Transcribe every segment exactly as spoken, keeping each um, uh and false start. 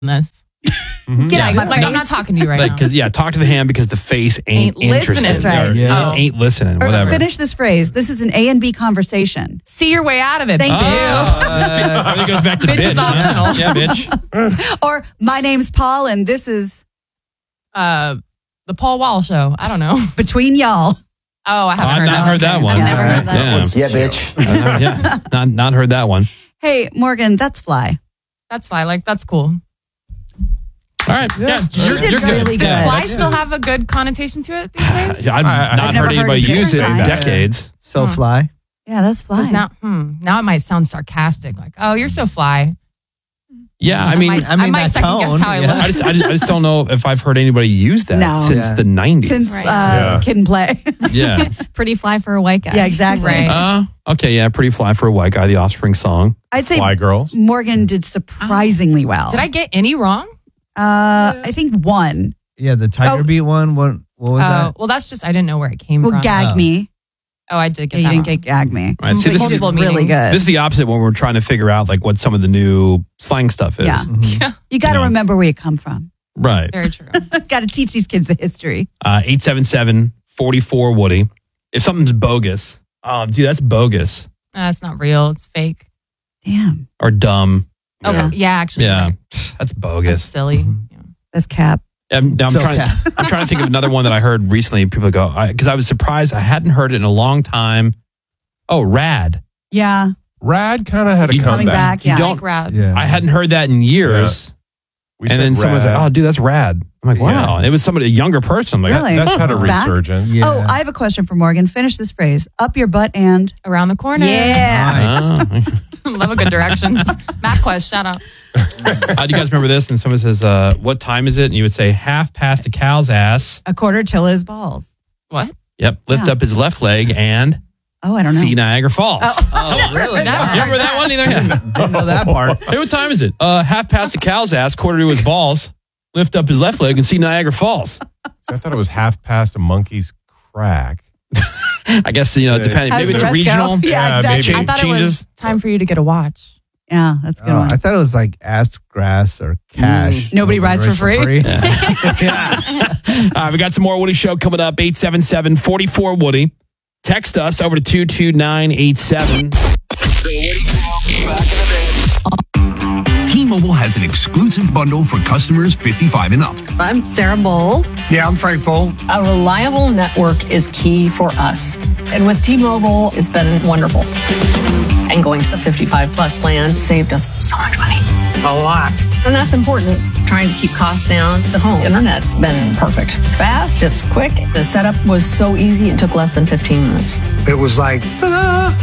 this. Mm-hmm. Get yeah, out my like face. I'm not talking to you right like, now. Because, yeah, talk to the hand because the face ain't, Ain't interested. listening. That's right. Or, Yeah. Ain't listening, Or whatever. finish this phrase. This is an A and B conversation. See your way out of it. Thank bitch. Uh, I think it goes back to Bitch bitch. is yeah. optional. Yeah, bitch. Or my name's Paul and this is Uh, the Paul Wall Show. I don't know. Between Y'all. Oh, I Oh, haven't I've heard not that. heard that one. I've never heard that. Yeah, Yeah, bitch. Uh, yeah. Not, not heard that one. Hey, Morgan, that's fly. That's fine. Like, that's cool. All right. Yeah, You you're, did you're really good. good. Does Yeah, fly that's- still have a good connotation to it these days? I've I- I've not never heard heard anybody it use it in different. decades. So Huh. fly. Yeah, that's fly. 'Cause now, hmm, now it might sound sarcastic. Like, oh, you're so fly. Yeah, I mean, might, I mean, might that second guess tone, how I yeah. I look. just, I just, I just don't know if I've heard anybody use that No. since Yeah. the nineties. Since Right. uh, Yeah. Kid and Play. yeah. Pretty fly for a white guy. Yeah, exactly. Right. Uh, okay, yeah, pretty fly for a white guy. The Offspring song. I'd say Fly girls. Morgan did surprisingly well. Did I get any wrong? Uh, I think one. Yeah, the Tiger Oh. Beat one. What, what was Oh, that? well, that's just, I didn't know where it came Well, from. gag Oh. me. Oh, I did get Yeah, you that didn't wrong. get gag me. Right. See, this is, Multiple really meanings. good. this is the opposite when we're trying to figure out like what some of the new slang stuff is. Yeah. Mhm. You got to You know. remember where you come from. Right. Very true. Got to teach these kids the history. Uh, eight seven seven, four four, Woody. If something's bogus, oh, dude, that's bogus Uh, it's not real. It's fake. Damn, or dumb. Oh, Yeah. yeah, actually. Yeah, right. that's That's bogus. silly. Yeah. that's cap. I'm, I'm So trying. bad. I'm trying to think of another one that I heard recently. People go because I, I was surprised. I hadn't heard it in a long time. Oh, rad. Yeah, Rad kind of had a You coming comeback. back. Yeah, You don't- Like rad. Yeah. I hadn't heard that in years. We and said then someone's like, rad. "Oh, dude, that's rad." I'm like, "Wow!" And it was somebody, a younger person. I'm like, Really? That's had a It's back? resurgence. Yeah. Oh, I have a question for Morgan. Finish this phrase. Up your butt and Around the corner. yeah. Nice. Oh. Love a good directions. MapQuest, shout out. Uh, do you guys remember this? And someone says, uh, "What time is it?" And you would say, "Half past a cow's ass." A quarter till his balls. What? Yep. Lift Yeah. up his left leg and Oh, I don't know. see Niagara Falls. Oh, really? Never. You remember that one? Either? Didn't know that part. Hey, what time is it? Uh, half past a cow's ass, quarter to his balls. Lift up his left leg and see Niagara Falls. So I thought it was half past a monkey's crack. I guess, you know, Yeah. depending. How's Maybe the it's rest regional. go? Yeah, Yeah, exactly. maybe. I thought it changes. was time for you to get a watch. Yeah, that's a good Oh, one. I thought it was like ass grass or cash. Nobody rides for free? Yeah. All right, we got some more Woody Show coming up. eight seven seven, four four, Woody. Text us over to two two nine eight seven. T-Mobile has an exclusive bundle for customers fifty-five and up. I'm Sarah Bowl. Yeah, I'm Frank Bowl. A reliable network is key for us. And with T-Mobile, it's been wonderful. And going to the fifty-five plus plan saved us so much money. A lot. And that's important. Trying to keep costs down. The home internet's been perfect. It's fast, it's quick. The setup was so easy, it took less than fifteen minutes. It was like, ta-da.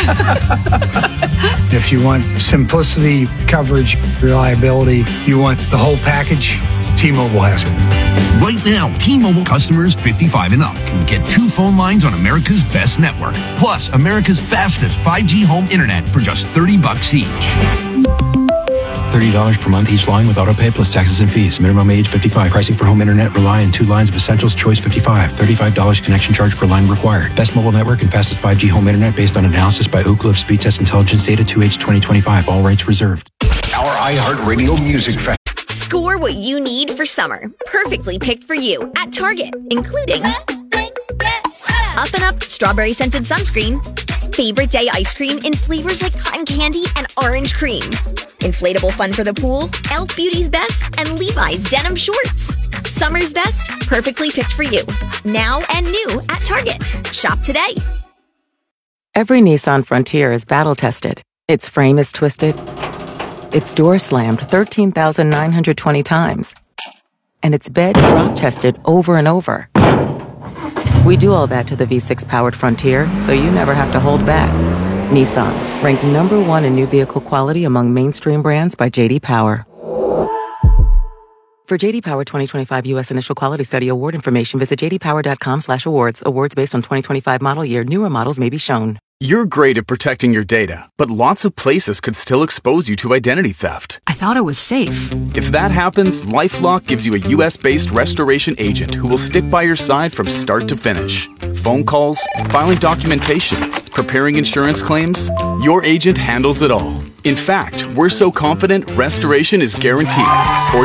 If you want simplicity, coverage, reliability, you want the whole package, T-Mobile has it. Right now, T-Mobile customers fifty-five and up can get two phone lines on America's best network, plus America's fastest five G home internet for just thirty bucks each. thirty dollars per month each line with autopay plus taxes and fees. Minimum age fifty-five. Pricing for home internet rely on two lines of Essentials Choice fifty-five. thirty-five dollars connection charge per line required. Best mobile network and fastest five G home internet based on analysis by Ookla of Speed Test Intelligence Data two H twenty twenty-five. All rights reserved. Our iHeartRadio Music Fest. Score what you need for summer. Perfectly picked for you at Target, including Up and Up Strawberry Scented Sunscreen, Favorite Day Ice Cream in flavors like cotton candy and orange cream, Inflatable Fun for the Pool, e l f Beauty's Best, and Levi's Denim Shorts. Summer's best, perfectly picked for you. Now and new at Target. Shop today. Every Nissan Frontier is battle-tested. Its frame is twisted. Its door slammed thirteen thousand nine hundred twenty times. And its bed drop-tested over and over. We do all that to the V six powered Frontier, so you never have to hold back. Nissan, ranked number one in new vehicle quality among mainstream brands by J D Power. For J D Power twenty twenty-five U S Initial Quality Study award information, visit j d power dot com slash awards. Awards based on twenty twenty-five model year. Newer models may be shown. You're great at protecting your data, but lots of places could still expose you to identity theft. I thought it was safe. If that happens, LifeLock gives you a U S-based restoration agent who will stick by your side from start to finish. Phone calls, filing documentation, preparing insurance claims, your agent handles it all. In fact, we're so confident restoration is guaranteed, or